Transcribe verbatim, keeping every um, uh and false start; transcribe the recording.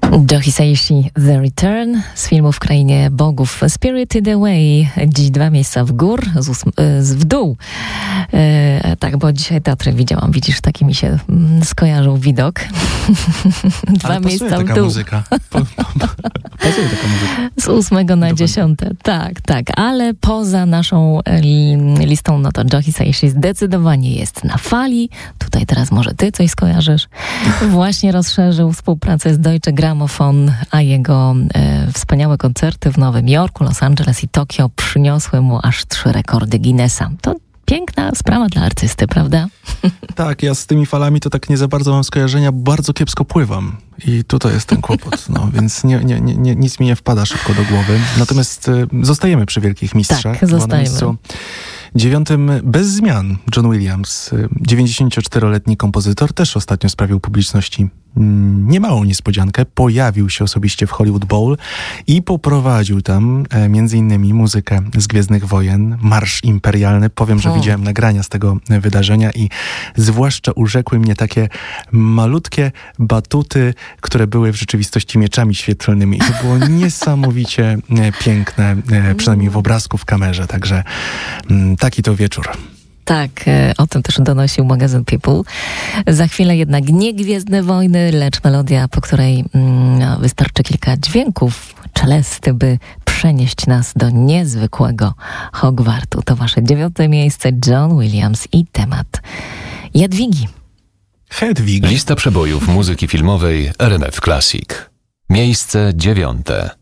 Joe Hisaishi, The Return z filmu W Krainie Bogów. Spirited Away, dziś dwa miejsca w gór, z ósm, z, w dół. E, tak, bo dzisiaj teatry widziałam, widzisz, taki mi się mm, skojarzył widok. Dwa Ale miejsca taka w dół. Muzyka. Po, po, pasuje taka muzyka. Z ósmego na dziesiąte. Tak, tak, ale poza naszą li, listą, no to Joe Hisaishi zdecydowanie jest na fali. Tutaj teraz może ty coś skojarzysz. Właśnie rozszerzył współpracę z Deutsche Grammophon, a jego e, wspaniałe koncerty w Nowym Jorku, Los Angeles i Tokio przyniosły mu aż trzy rekordy Guinnessa. To piękna sprawa dla artysty, prawda? Tak, ja z tymi falami to tak nie za bardzo mam skojarzenia, bardzo kiepsko pływam. I tutaj jest ten kłopot, no, więc nie, nie, nie, nic mi nie wpada szybko do głowy. Natomiast y, zostajemy przy wielkich mistrzach. Tak, zostajemy. Dziewiątym bez zmian John Williams, dziewięćdziesięcioczteroletni kompozytor, też ostatnio sprawił publiczności niemałą niespodziankę. Pojawił się osobiście w Hollywood Bowl i poprowadził tam e, między innymi muzykę z Gwiezdnych Wojen, Marsz Imperialny. Powiem, że o. widziałem nagrania z tego wydarzenia i zwłaszcza urzekły mnie takie malutkie batuty, które były w rzeczywistości mieczami świetlnymi. I to było niesamowicie e, piękne, e, przynajmniej w obrazku, w kamerze. Także m, taki to wieczór. Tak, o tym też donosił magazyn People. Za chwilę jednak nie Gwiezdne Wojny, lecz melodia, po której no, wystarczy kilka dźwięków czelesty, by przenieść nas do niezwykłego Hogwartu. To wasze dziewiąte miejsce, John Williams i temat Jadwigi. Hedwig. Lista przebojów muzyki filmowej R M F Classic. Miejsce dziewiąte.